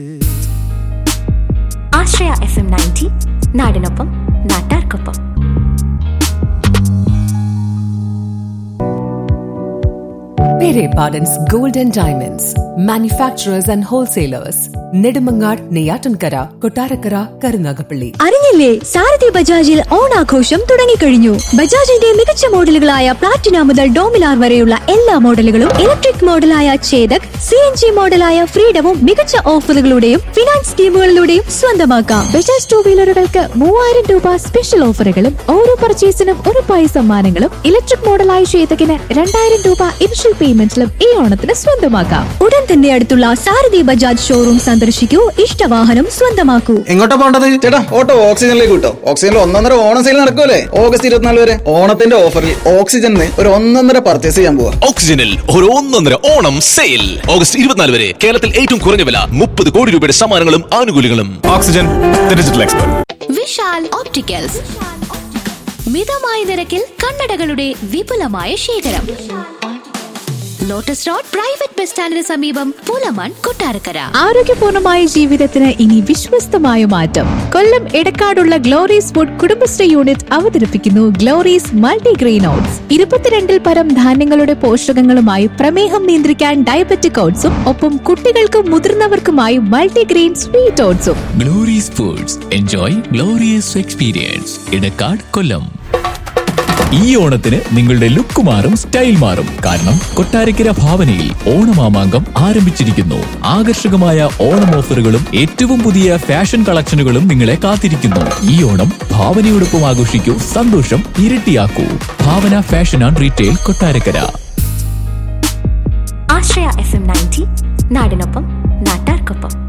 ആശ്രയ FM 90 നാടിനൊപ്പം നാട്ടാർക്കൊപ്പം. Pere Pardon's Gold and Diamonds, manufacturers and wholesalers. Nedumangad, Neyyattinkara, Kottarakkara, Karunagappally. അറിഞ്ഞില്ലേ, സാരഥി ബജാജിൽ ഓണാഘോഷം തുടങ്ങിക്കഴിഞ്ഞു. ബജാജിന്റെ മികച്ച മോഡലുകളായ പ്ലാറ്റിന മുതൽ ഡോമിനാർ വരെയുള്ള എല്ലാ മോഡലുകളും, ഇലക്ട്രിക് മോഡലായ ചേതക്, CNG മോഡലായ ഫ്രീഡവും മികച്ച ഓഫറുകളുടെയും ഫിനാൻസ് സ്കീമുകളിലൂടെയും സ്വന്തമാക്കാം. ബജാജ് ടൂ വീലറുകൾക്ക് 3000 രൂപ സ്പെഷ്യൽ ഓഫറുകളും ഓരോ പർച്ചേസിനും ഉറപ്പായ സമ്മാനങ്ങളും, ഇലക്ട്രിക് മോഡലായ ചേതകിന് 2000 രൂപ ഇനിഷ്യൽ പേയ്മെന്റിലും ഈ ഓണത്തിന് സ്വന്തമാക്കാം. ഉടൻ തന്നെ അടുത്തുള്ള സാരഥി ബജാജ് ഷോറൂം സന്ദർശിക്കൂ, ഇഷ്ടവാഹനം സ്വന്തമാക്കൂ. എങ്ങോട്ടാ പോണ്ടത് ചേട്ടാ? ഓട്ടോ ഓക്സിജനിലേക്ക് കിട്ടോ. ഓക്സിജനിൽ 1.5 ഓണം സെയിൽ നടക്കുമല്ലേ, August 24 വരെ. ഓണത്തിന്റെ ഓഫറിൽ ഓക്സിജനിൽ ഒരു 1.5 പർച്ചേസ് ചെയ്യാൻ പോവാ. ഓക്സിജനിൽ ഒരു 1.5 ഓണം സെയിൽ August 24 വരെ. കേരളത്തിൽ ഏറ്റവും കുറഞ്ഞ വില, 30 കോടി രൂപയുടെ സമ്മാനങ്ങളും ആനുകൂല്യങ്ങളും. Oxygen, digital expert. Vishal opticals, മിതമായ നിരക്കിൽ കണ്ണടകളുടെ വിപുലമായ ശേഖരം. ലോട്ടസ് റോഡ് പ്രൈവറ്റ് ബസ് സ്റ്റാൻഡിന് സമീപം, പുലമൺ, കൊട്ടാരക്കര. ആരോഗ്യപൂർണമായ ജീവിതത്തിന് ഇനി വിശ്വസ്തമായ മാറ്റം. കൊല്ലം എടക്കാടുള്ള ഗ്ലോറീസ് ഫുഡ് കുടുംബശ്രീ യൂണിറ്റ് അവതരിപ്പിക്കുന്നു ഗ്ലോറീസ് മൾട്ടിഗ്രെയിൻ ഓട്സ്. 22 പരം ധാന്യങ്ങളുടെ പോഷകങ്ങളുമായി പ്രമേഹം നിയന്ത്രിക്കാൻ ഡയബറ്റിക് ഓട്സും, ഒപ്പം കുട്ടികൾക്കും മുതിർന്നവർക്കുമായി multigrain sweet ഓട്സും. Glory's foods, enjoy glorious experience. Edakkad, കൊല്ലം. ഈ ഓണത്തിന് നിങ്ങളുടെ ലുക്ക് മാറും, സ്റ്റൈൽ മാറും. കാരണം കൊട്ടാരക്കര ഭാവനയിൽ ഓണമാമാങ്കം ആരംഭിച്ചിരിക്കുന്നു. ആകർഷകമായ ഓണം ഓഫറുകളും ഏറ്റവും പുതിയ ഫാഷൻ കളക്ഷനുകളും നിങ്ങളെ കാത്തിരിക്കുന്നു. ഈ ഓണം ഭാവനയോടൊപ്പം ആഘോഷിക്കൂ, സന്തോഷം ഇരട്ടിയാക്കൂ. ഭാവന fashion and retail, Kottarakkara. Ashraya FM 90 നാടിനൊപ്പം നാട്ടാർക്കൊപ്പം.